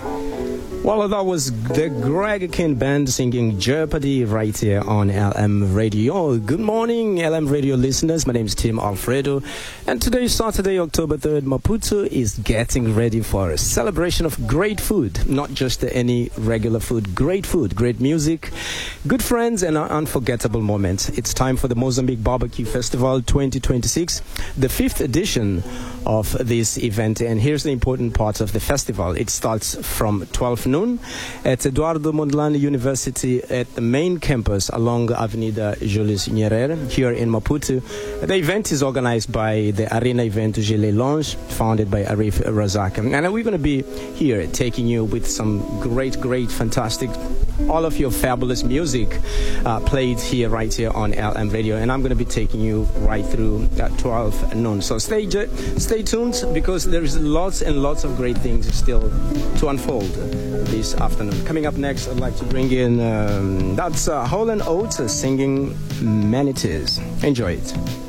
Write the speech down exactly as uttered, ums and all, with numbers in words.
Well, that was the Greg King Band singing Jeopardy right here on L M Radio. Good morning, L M Radio listeners. My name is Tim Alfredo. And today, Saturday, October third, Maputo is getting ready for a celebration of great food. Not just any regular food, great food, great music, good friends, and an unforgettable moment. It's time for the Mozambique Barbecue Festival twenty twenty-six, the fifth edition of this event. And here's the important part of the festival. It starts from twelve noon at Eduardo Mondlane University at the main campus along Avenida Julius Nyerere here in Maputo. The event is organized by the Arena Event Gile Lounge, founded by Arif Razak. And we're going to be here taking you with some great, great, fantastic, all of your fabulous music uh, played here, right here on L M Radio. And I'm going to be taking you right through at twelve noon. So stay, stay tuned, because there's lots and lots of great things still to unfold this afternoon. Coming up next, I'd like to bring in, um, that's uh, Hall and Oates singing Manatees. Enjoy it.